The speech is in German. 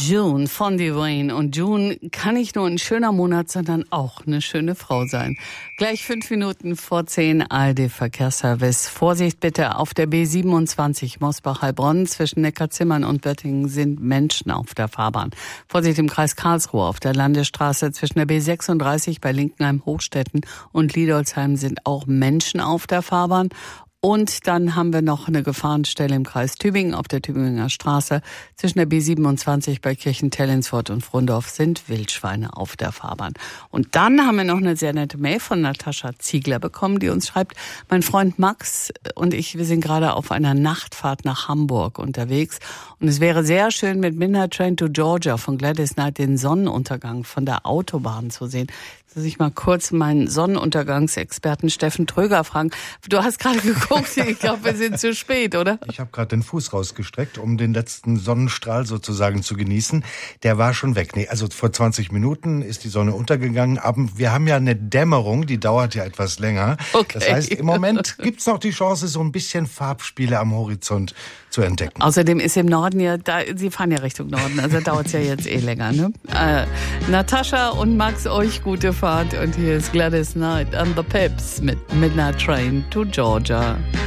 June von Dwayne. Und June kann nicht nur ein schöner Monat, sondern auch eine schöne Frau sein. Gleich 5 Minuten vor 10 ARD Verkehrsservice. Vorsicht bitte, auf der B27 Mosbach-Heilbronn zwischen Neckarzimmern und Böttingen sind Menschen auf der Fahrbahn. Vorsicht im Kreis Karlsruhe auf der Landesstraße zwischen der B36 bei Linkenheim-Hochstetten und Liedolsheim sind auch Menschen auf der Fahrbahn. Und dann haben wir noch eine Gefahrenstelle im Kreis Tübingen auf der Tübinger Straße. Zwischen der B27 bei Kirchentellensfort und Frundorf sind Wildschweine auf der Fahrbahn. Und dann haben wir noch eine sehr nette Mail von Natascha Ziegler bekommen, die uns schreibt, mein Freund Max und ich, wir sind gerade auf einer Nachtfahrt nach Hamburg unterwegs. Und es wäre sehr schön, mit Midnight Train to Georgia von Gladys Knight den Sonnenuntergang von der Autobahn zu sehen. Dass ich mal kurz meinen Sonnenuntergangsexperten Steffen Tröger fragen. Du hast gerade geguckt, ich glaube, wir sind zu spät, oder? Ich habe gerade den Fuß rausgestreckt, um den letzten Sonnenstrahl sozusagen zu genießen. Der war schon weg. Nee, also vor 20 Minuten ist die Sonne untergegangen. Aber wir haben ja eine Dämmerung, die dauert ja etwas länger. Okay. Das heißt, im Moment gibt's noch die Chance, so ein bisschen Farbspiele am Horizont zu entdecken. Außerdem ist im Norden ja, Sie fahren ja Richtung Norden, also dauert's ja jetzt länger, ne? Natascha und Max, euch gute Fahrt und hier ist Gladys Knight and the Pips mit Midnight Train to Georgia.